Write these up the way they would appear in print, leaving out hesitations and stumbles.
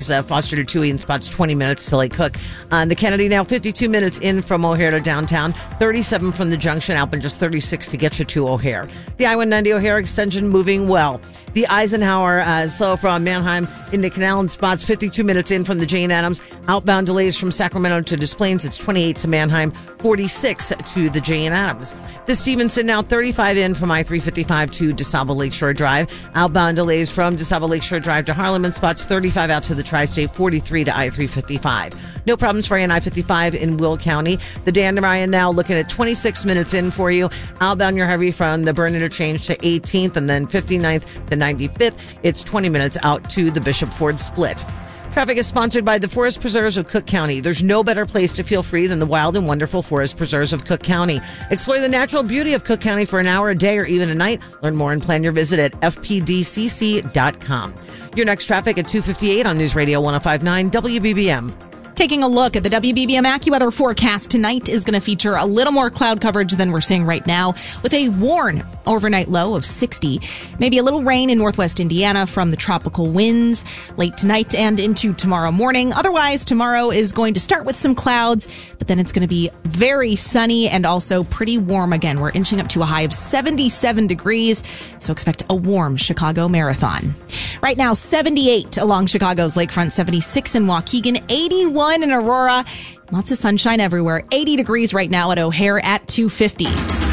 Foster to Toohey in spots 20 minutes to Lake Cook. On the Kennedy now 52 minutes in from O'Hare to downtown, 37 from the junction out, and just 36 to get you to O'Hare. The I-190 O'Hare extension moving well. The Eisenhower slow from Manheim into Canal in spots 52 minutes in from the Jane Addams. Outbound delays from Sacramento to Des Plaines. It's 28 to Manheim, 46 to the Jane Addams. The Stevenson now 35 in from I-355 to DeSable Lakeshore Drive. Outbound delays from DeSable Lakeshore Drive to Harlem in spots 35 out to the Tri-State, 43 to I-355. No problems for you on I-55 in Will County. The Dandelion now looking at 26 minutes in for you. Outbound you're heavy from the Burn Interchange to 18th and then 59th to 95th. It's 20 minutes out to the Bishop Ford Split. Traffic is sponsored by the Forest Preserves of Cook County. There's no better place to feel free than the wild and wonderful Forest Preserves of Cook County. Explore the natural beauty of Cook County for an hour, a day, or even a night. Learn more and plan your visit at fpdcc.com. Your next traffic at 2:58 on News Radio 105.9 WBBM. Taking a look at the WBBM AccuWeather forecast tonight is going to feature a little more cloud coverage than we're seeing right now, with a warm overnight low of 60. Maybe a little rain in northwest Indiana from the tropical winds late tonight and into tomorrow morning. Otherwise, tomorrow is going to start with some clouds, but then it's going to be very sunny and also pretty warm again. We're inching up to a high of 77 degrees, so expect a warm Chicago marathon. Right now, 78 along Chicago's lakefront, 76 in Waukegan, 81 in Aurora. Lots of sunshine everywhere. 80 degrees right now at O'Hare at 250.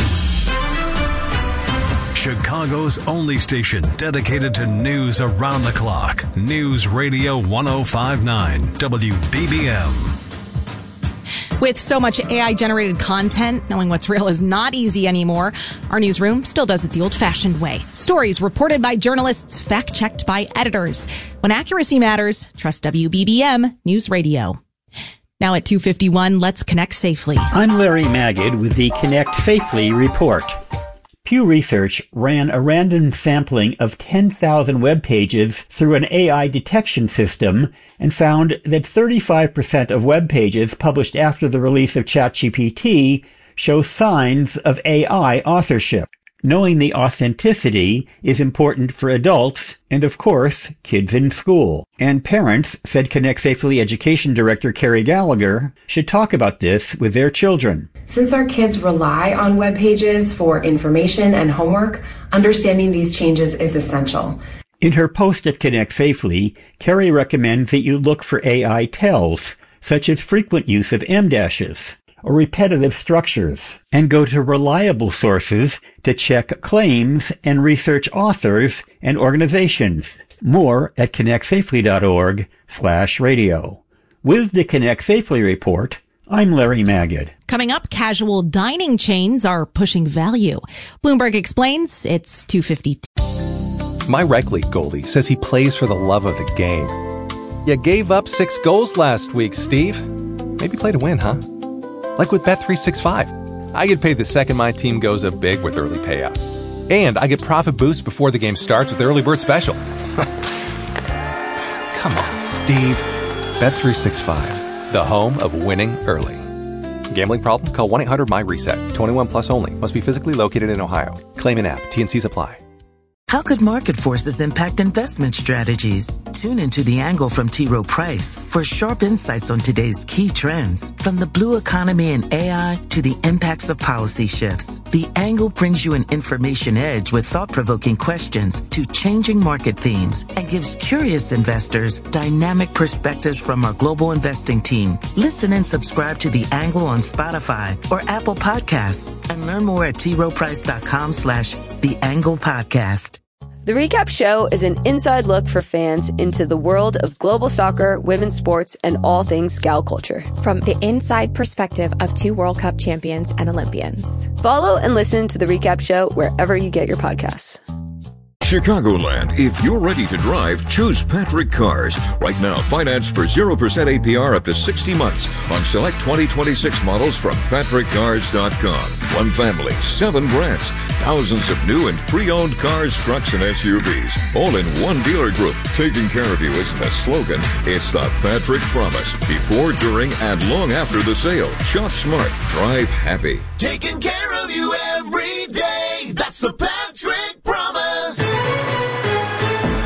Chicago's only station dedicated to news around the clock. News Radio 105.9 WBBM. With so much AI-generated content, knowing what's real is not easy anymore. Our newsroom still does it the old-fashioned way. Stories reported by journalists, fact-checked by editors. When accuracy matters, trust WBBM News Radio. Now at 2:51, let's connect safely. I'm Larry Magid with the Connect Safely report. Pew Research ran a random sampling of 10,000 web pages through an AI detection system and found that 35% of web pages published after the release of ChatGPT show signs of AI authorship. Knowing the authenticity is important for adults and, of course, kids in school. And parents, said Connect Safely Education Director Carrie Gallagher, should talk about this with their children. Since our kids rely on web pages for information and homework, understanding these changes is essential. In her post at Connect Safely, Carrie recommends that you look for AI tells, such as frequent use of em-dashes or repetitive structures, and go to reliable sources to check claims and research authors and organizations. More at connectsafely.org/radio. With the Connect Safely report, I'm Larry Magid. Coming up, casual dining chains are pushing value. Bloomberg explains. It's 2:52. My rec league goalie says he plays for the love of the game. You gave up 6 goals last week, Steve. Maybe play to win, huh? Like with Bet365. I get paid the second my team goes up big with early payout. And I get profit boost before the game starts with the early bird special. Come on, Steve. Bet365, the home of winning early. Gambling problem? Call 1-800-MY-RESET. 21 plus only. Must be physically located in Ohio. Claim in app. T&Cs apply. How could market forces impact investment strategies? Tune into The Angle from T. Rowe Price for sharp insights on today's key trends. From the blue economy and AI to the impacts of policy shifts, The Angle brings you an information edge with thought-provoking questions to changing market themes and gives curious investors dynamic perspectives from our global investing team. Listen and subscribe to The Angle on Spotify or Apple Podcasts and learn more at troweprice.com/The Angle Podcast. The Recap Show is an inside look for fans into the world of global soccer, women's sports, and all things gal culture. From the inside perspective of 2 World Cup champions and Olympians. Follow and listen to The Recap Show wherever you get your podcasts. Chicagoland, if you're ready to drive, choose Patrick Cars. Right now, finance for 0% APR up to 60 months on select 2026 models from PatrickCars.com. One family, 7 brands, thousands of new and pre-owned cars, trucks, and SUVs, all in one dealer group. Taking care of you isn't a slogan, it's the Patrick Promise. Before, during, and long after the sale. Shop smart, drive happy. Taking care of you every day, that's the Patrick Promise.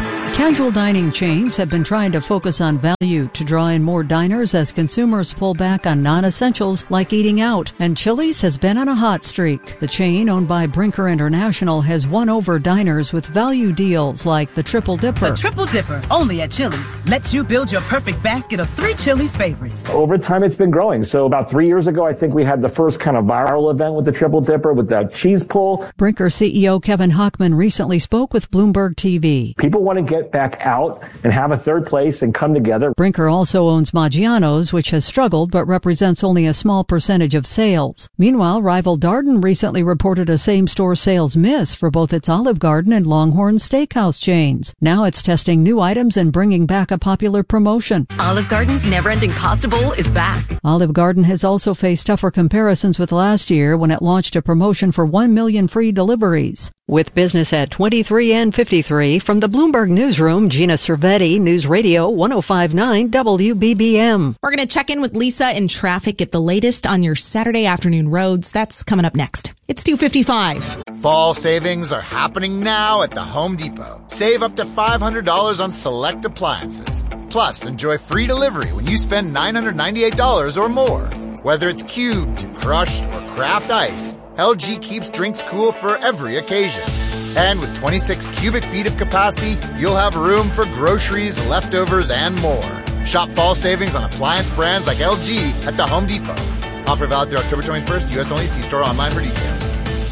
Casual dining chains have been trying to focus on value to draw in more diners as consumers pull back on non-essentials like eating out. And Chili's has been on a hot streak. The chain, owned by Brinker International, has won over diners with value deals like the Triple Dipper. The Triple Dipper, only at Chili's, lets you build your perfect basket of 3 Chili's favorites. Over time, it's been growing. So about 3 years ago, I think we had the first kind of viral event with the Triple Dipper with that cheese pull. Brinker CEO Kevin Hochman recently spoke with Bloomberg TV. People want to get back out and have a third place and come together. Brinker also owns Maggiano's, which has struggled but represents only a small percentage of sales. Meanwhile, rival Darden recently reported a same-store sales miss for both its Olive Garden and Longhorn Steakhouse chains. Now it's testing new items and bringing back a popular promotion. Olive Garden's never-ending pasta bowl is back. Olive Garden has also faced tougher comparisons with last year when it launched a promotion for 1 million free deliveries. With business at 23 and 53, from the Bloomberg Newsroom, Gina Cervetti, News Radio 105.9 WBBM. We're going to check in with Lisa in traffic, get the latest on your Saturday afternoon roads. That's coming up next. It's 2:55. Fall savings are happening now at the Home Depot. Save up to $500 on select appliances. Plus, enjoy free delivery when you spend $998 or more. Whether it's cubed, crushed, or craft ice, LG keeps drinks cool for every occasion. And with 26 cubic feet of capacity, you'll have room for groceries, leftovers, and more. Shop fall savings on appliance brands like LG at the Home Depot. Offer valid through October 21st, U.S. only. See store online for details.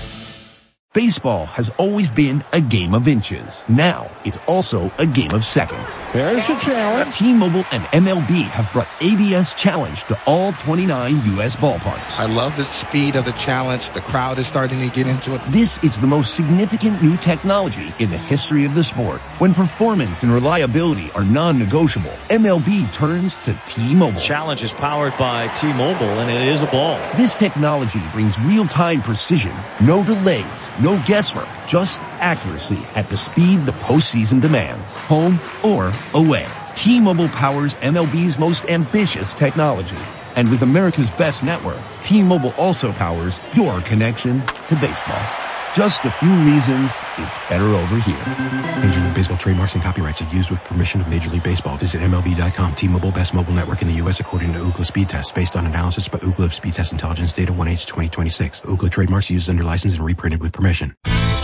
Baseball has always been a game of inches. Now, it's also a game of seconds. There's a challenge. T-Mobile and MLB have brought ABS Challenge to all 29 U.S. ballparks. I love the speed of the challenge. The crowd is starting to get into it. This is the most significant new technology in the history of the sport. When performance and reliability are non-negotiable, MLB turns to T-Mobile. Challenge is powered by T-Mobile, and it is a ball. This technology brings real-time precision, no delays, no guesswork, just accuracy at the speed the postseason demands, home or away. T-Mobile powers MLB's most ambitious technology. And with America's best network, T-Mobile also powers your connection to baseball. Just a few reasons it's better over here. Major League Baseball trademarks and copyrights are used with permission of Major League Baseball. Visit MLB.com. T-Mobile, best mobile network in the U.S. according to Ookla Speed Test, based on analysis by Ookla of Speed Test Intelligence data 1H 2026. Ookla trademarks used under license and reprinted with permission.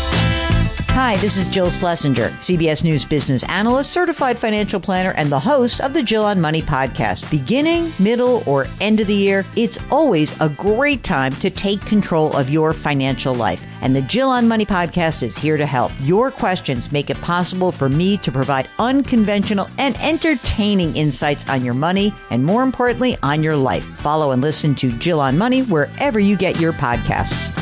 Hi, this is Jill Schlesinger, CBS News business analyst, certified financial planner, and the host of the Jill on Money podcast. Beginning, middle, or end of the year, it's always a great time to take control of your financial life. And the Jill on Money podcast is here to help. Your questions make it possible for me to provide unconventional and entertaining insights on your money, and more importantly, on your life. Follow and listen to Jill on Money wherever you get your podcasts.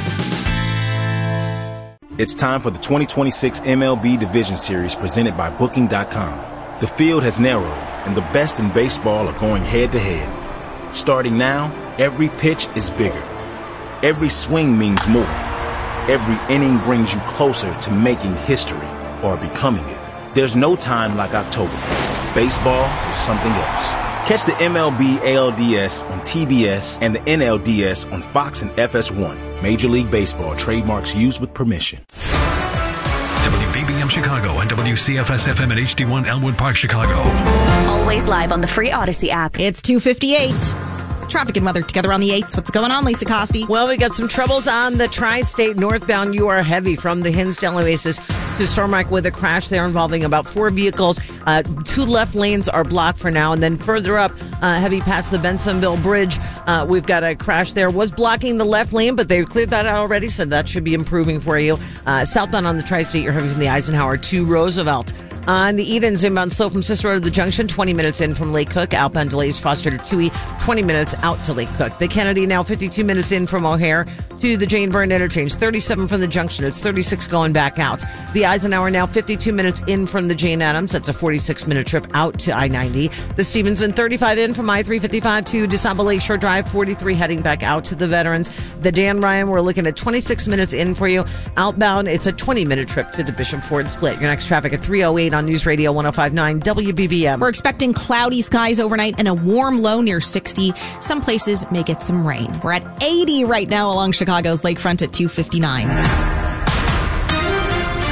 It's time for the 2026 MLB Division Series presented by Booking.com. The field has narrowed, and the best in baseball are going head-to-head. Starting now, every pitch is bigger. Every swing means more. Every inning brings you closer to making history or becoming it. There's no time like October. Baseball is something else. Catch the MLB ALDS on TBS and the NLDS on Fox and FS1. Major League Baseball trademarks used with permission. WBBM Chicago and WCFS-FM at HD1 Elmwood Park, Chicago. Always live on the free Odyssey app. It's 2:58. Traffic and weather together on the 8s. What's going on, Lisa Costi? Well, we got some troubles on the tri-state northbound. You are heavy from the Hinsdale Oasis to Stormark with a crash there involving about 4 vehicles. 2 left lanes are blocked for now. And then further up, heavy past the Bensonville Bridge, we've got a crash there. Was blocking the left lane, but they cleared that out already, so that should be improving for you. Southbound on the tri-state, you're heavy from the Eisenhower to Roosevelt. On the Edens, inbound slow from Cicero to the Junction, 20 minutes in from Lake Cook. Outbound delays Foster to Toohey, 20 minutes out to Lake Cook. The Kennedy now 52 minutes in from O'Hare to the Jane Byrne Interchange, 37 from the Junction. It's 36 going back out. The Eisenhower now 52 minutes in from the Jane Addams. That's a 46-minute trip out to I-90. The Stevenson 35 in from I-355 to DeSable Lakeshore Drive, 43 heading back out to the Veterans. The Dan Ryan, we're looking at 26 minutes in for you. Outbound, it's a 20-minute trip to the Bishop Ford Split. Your next traffic at 3:08 on News Radio 105.9 WBBM. We're expecting cloudy skies overnight and a warm low near 60. Some places may get some rain. We're at 80 right now along Chicago's lakefront at 2:59.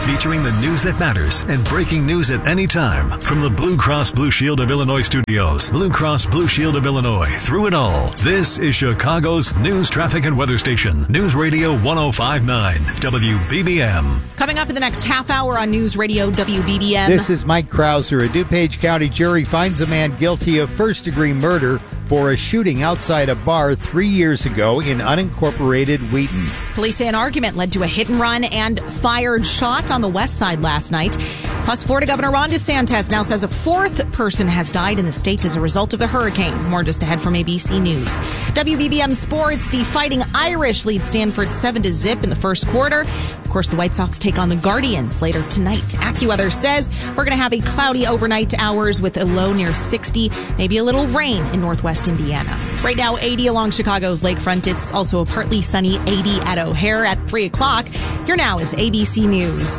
featuring the news that matters and breaking news at any time. From the Blue Cross Blue Shield of Illinois studios, Blue Cross Blue Shield of Illinois, through it all. This is Chicago's news, traffic, and weather station. News Radio 105.9, WBBM. Coming up in the next half hour on News Radio WBBM. This is Mike Krauser. A DuPage County jury finds a man guilty of first-degree murder for a shooting outside a bar 3 years ago in unincorporated Wheaton. Police say an argument led to a hit-and-run and fired shot on the west side last night. Plus, Florida Governor Ron DeSantis now says a fourth person has died in the state as a result of the hurricane. More just ahead from ABC News. WBBM Sports, the Fighting Irish lead Stanford 7-0 in the first quarter. Of course, the White Sox take on the Guardians later tonight. AccuWeather says we're going to have a cloudy overnight hours with a low near 60, maybe a little rain in northwest Indiana. Right now, 80 along Chicago's lakefront. It's also a partly sunny 80 at O'Hare at 3 o'clock. Here now is ABC News.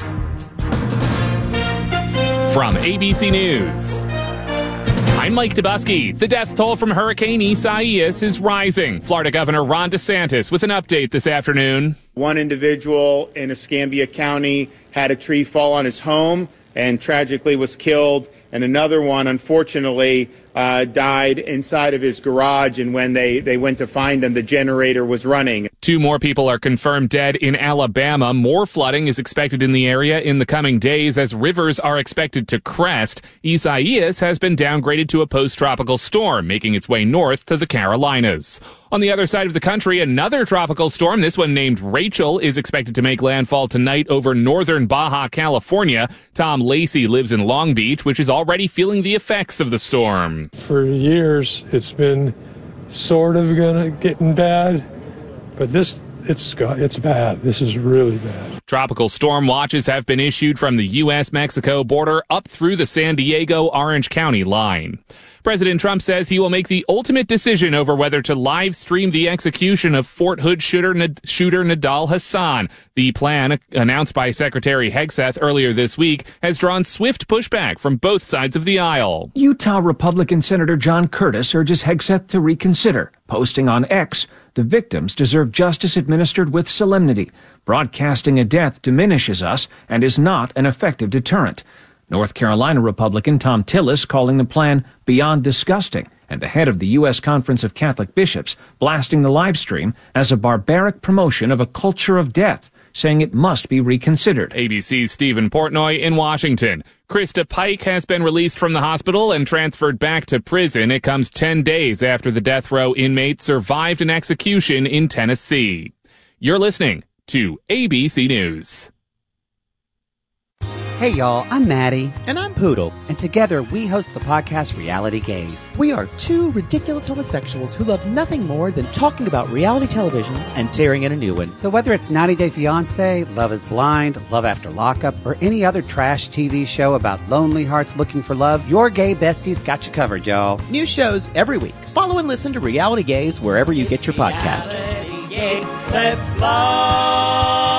From ABC News, I'm Mike Dubusky. The death toll from Hurricane Isaias is rising. Florida Governor Ron DeSantis with an update this afternoon. One individual in Escambia County had a tree fall on his home and tragically was killed, and another one, unfortunately, died inside of his garage, and when they went to find him, the generator was running. 2 more people are confirmed dead in Alabama. More flooding is expected in the area in the coming days as rivers are expected to crest. Isaias has been downgraded to a post-tropical storm, making its way north to the Carolinas. On the other side of the country, another tropical storm, this one named Rachel, is expected to make landfall tonight over northern Baja California. Tom Lacey lives in Long Beach, which is already feeling the effects of the storm. For years, it's been sort of getting bad, but it's bad. This is really bad. Tropical storm watches have been issued from the U.S.-Mexico border up through the San Diego-Orange County line. President Trump says he will make the ultimate decision over whether to live stream the execution of Fort Hood shooter Nidal Hasan. The plan, announced by Secretary Hegseth earlier this week, has drawn swift pushback from both sides of the aisle. Utah Republican Senator John Curtis urges Hegseth to reconsider, posting on X, "The victims deserve justice administered with solemnity. Broadcasting a death diminishes us and is not an effective deterrent." North Carolina Republican Tom Tillis calling the plan beyond disgusting, and the head of the U.S. Conference of Catholic Bishops blasting the live stream as a barbaric promotion of a culture of death, saying it must be reconsidered. ABC's Stephen Portnoy in Washington. Krista Pike has been released from the hospital and transferred back to prison. It comes 10 days after the death row inmate survived an execution in Tennessee. You're listening to ABC News. Hey y'all, I'm Maddie. And I'm Poodle. And together we host the podcast Reality Gaze. We are 2 ridiculous homosexuals who love nothing more than talking about reality television and tearing in a new one. So whether it's 90 Day Fiancé, Love is Blind, Love After Lockup, or any other trash TV show about lonely hearts looking for love, your gay besties got you covered, y'all. New shows every week. Follow and listen to Reality Gaze wherever you get your podcast. Reality Gaze, let's love.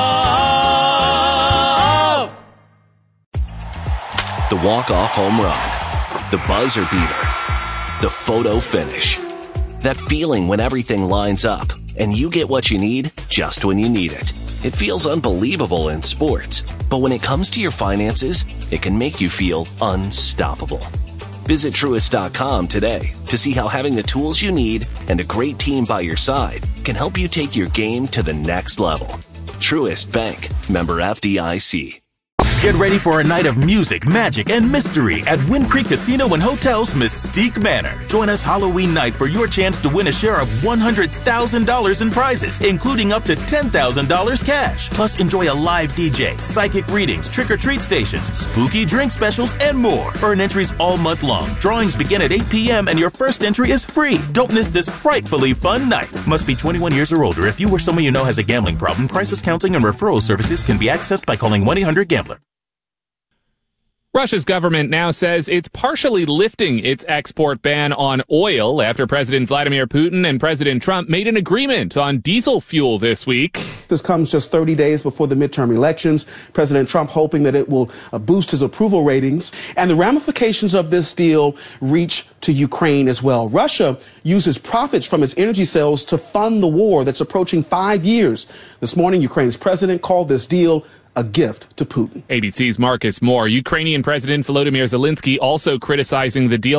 The walk-off home run, the buzzer beater, the photo finish. That feeling when everything lines up and you get what you need just when you need it. It feels unbelievable in sports, but when it comes to your finances, it can make you feel unstoppable. Visit Truist.com today to see how having the tools you need and a great team by your side can help you take your game to the next level. Truist Bank, member FDIC. Get ready for a night of music, magic, and mystery at Wind Creek Casino and Hotel's Mystique Manor. Join us Halloween night for your chance to win a share of $100,000 in prizes, including up to $10,000 cash. Plus, enjoy a live DJ, psychic readings, trick-or-treat stations, spooky drink specials, and more. Earn entries all month long. Drawings begin at 8 p.m. and your first entry is free. Don't miss this frightfully fun night. Must be 21 years or older. If you or someone you know has a gambling problem, crisis counseling and referral services can be accessed by calling 1-800-GAMBLER. Russia's government now says it's partially lifting its export ban on oil after President Vladimir Putin and President Trump made an agreement on diesel fuel this week. This comes just 30 days before the midterm elections. President Trump hoping that it will boost his approval ratings. And the ramifications of this deal reach to Ukraine as well. Russia uses profits from its energy sales to fund the war that's approaching 5 years. This morning, Ukraine's president called this deal a gift to Putin. ABC's Marcus Moore. Ukrainian President Volodymyr Zelensky also criticizing the deal